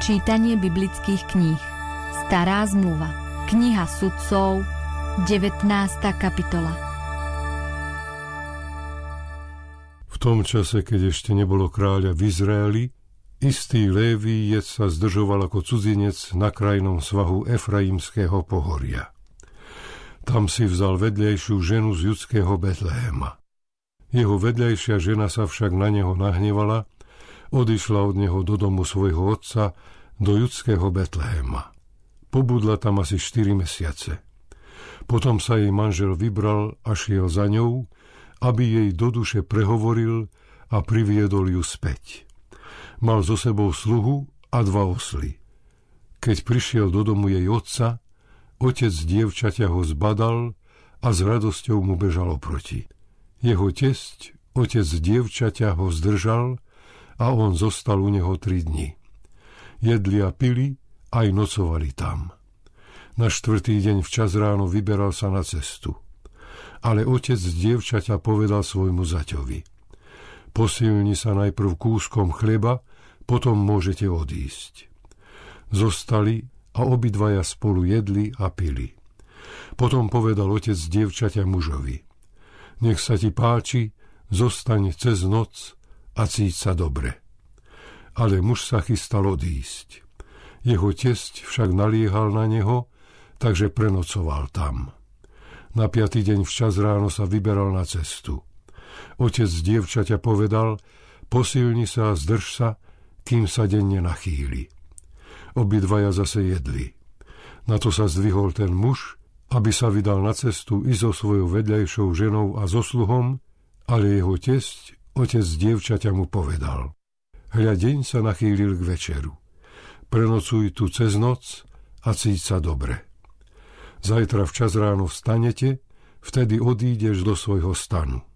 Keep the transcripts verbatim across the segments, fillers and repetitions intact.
Čítanie biblických kníh. Stará zmluva. Kniha sudcov, devätnásta kapitola. V tom čase, keď ešte nebolo kráľa v Izraeli, istý Lévíjec sa zdržoval ako cudzinec na krajnom svahu Efraimského pohoria. Tam si vzal vedľajšiu ženu z judského Betlehema. Jeho vedľajšia žena sa však na neho nahnevala, odišla od neho do domu svojho otca, do judského Betlehema. Pobudla tam asi štyri mesiace. Potom sa jej manžel vybral a šiel za ňou, aby jej do duše prehovoril a priviedol ju späť. Mal so sebou sluhu a dva osly. Keď prišiel do domu jej otca, otec dievčaťa ho zbadal a s radosťou mu bežal oproti. Jeho tesť, otec dievčaťa, ho zdržal a on zostal u neho tri dni. Jedli a pili, aj nocovali tam. Na štvrtý deň včas ráno vyberal sa na cestu. Ale otec dievčaťa povedal svojmu zaťovi: Posilni sa najprv kúskom chleba, potom môžete odísť. Zostali a obidvaja spolu jedli a pili. Potom povedal otec dievčaťa mužovi: Nech sa ti páči, zostaň cez noc a cíť sa dobre. Ale muž sa chystal odísť. Jeho tesť však naliehal na neho, takže prenocoval tam. Na piaty deň včas ráno sa vyberal na cestu. Otec dievčaťa povedal: Posilni sa a zdrž sa, kým sa deň nenachýli. Obidvaja zase jedli. Na to sa zdvihol ten muž, aby sa vydal na cestu i so svojou vedľajšou ženou a so sluhom, ale jeho tesť, otec dievčaťa, mu povedal: Hľa, deň sa nachýlil k večeru. Prenocuj tu cez noc a cíť sa dobre. Zajtra včas ráno vstanete, vtedy odídeš do svojho stanu.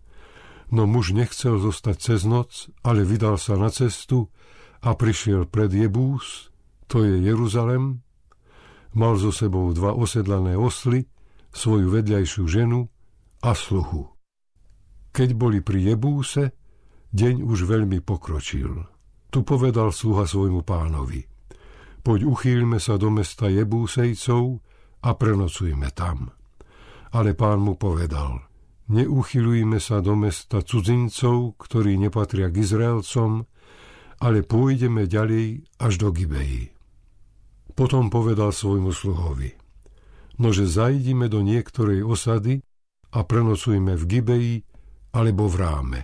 No muž nechcel zostať cez noc, ale vydal sa na cestu a prišiel pred Jebús, to je Jeruzalem. Mal so sebou dva osedlané osly, svoju vedľajšiu ženu a sluhu. Keď boli pri Jebúse, deň už veľmi pokročil. Tu povedal sluha svojmu pánovi: Poď, uchýľme sa do mesta Jebúsejcov a prenocujme tam. Ale pán mu povedal: Neuchýľujme sa do mesta cudzincov, ktorí nepatria k Izraelcom, ale pôjdeme ďalej až do Gibeji. Potom povedal svojmu sluhovi: Nože zajdime do niektorej osady a prenocujme v Gibeji alebo v Ráme.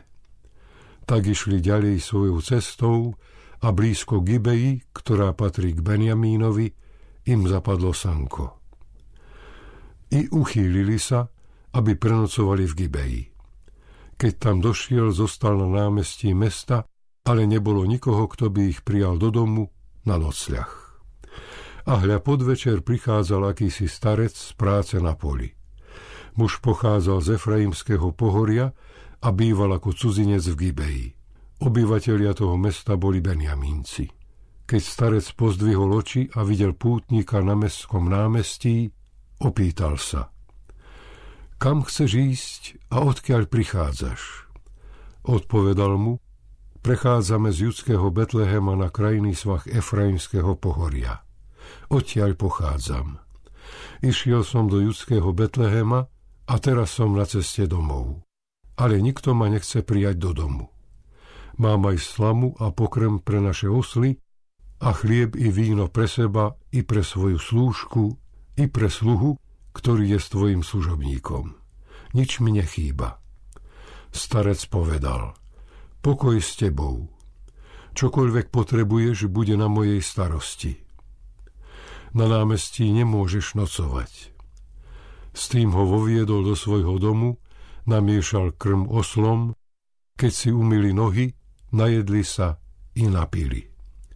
Tak išli ďalej svojou cestou a blízko Gibeji, ktorá patrí k Benjamínovi, im zapadlo sanko. I uchýlili sa, aby prenocovali v Gibeji. Keď tam došiel, zostal na námestí mesta, ale nebolo nikoho, kto by ich prijal do domu na nocľah. A hľa podvečer prichádzal akýsi starec z práce na poli. Muž pochádzal z Efraimského pohoria a býval ako cudzinec v Gibeji. Obyvatelia toho mesta boli Benjamínci. Keď starec pozdvihol oči a videl pútnika na mestskom námestí, opýtal sa: Kam chceš ísť a odkiaľ prichádzaš? Odpovedal mu: Prechádzame z judského Betlehema na krajný svah Efraimského pohoria. Odtiaľ pochádzam. Išiel som do judského Betlehema a teraz som na ceste domov. Ale nikto ma nechce prijať do domu. Mám aj slamu a pokrm pre naše osly a chlieb i víno pre seba i pre svoju slúžku i pre sluhu, ktorý je s tvojim služobníkom. Nič mi nechýba. Starec povedal: Pokoj s tebou. Čokoľvek potrebuješ, bude na mojej starosti. Na námestí nemôžeš nocovať. S tým ho voviedol do svojho domu, namiešal krm oslom, keď si umyli nohy, najedli sa i napili.